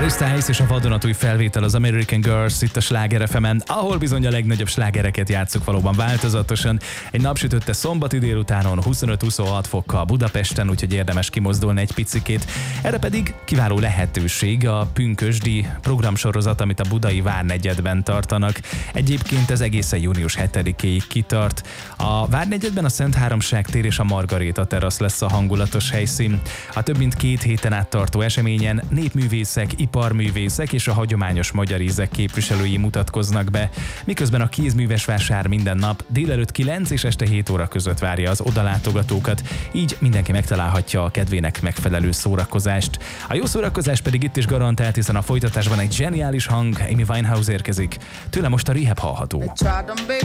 Harry Styles és a vadonatúj felvétel az American Girls itt a Sláger FM-en, ahol bizony a legnagyobb slágereket játsszuk valóban változatosan. Egy napsütötte szombati délutánon 25-26 fokkal Budapesten, úgyhogy érdemes kimozdulni egy picikét. Erre pedig kiváló lehetőség a pünkösdi programsorozat, amit a budai Várnegyedben tartanak. Egyébként ez egészen június 7-éig kitart. A Várnegyedben a Szent Háromság tér és a Margaréta terasz lesz a hangulatos helyszín. A több mint 2 héten át tartó eseményen népművészek, iparművészek és a hagyományos magyar ízek képviselői mutatkoznak be, miközben a kézműves vásár minden nap délelőtt 9 és este 7 óra között várja az odalátogatókat, így mindenki megtalálhatja a kedvének megfelelő szórakozást. A jó szórakozás pedig itt is garantált, hiszen a folytatásban egy zseniális hang, Amy Winehouse érkezik. Tőle most a Rehab hallható.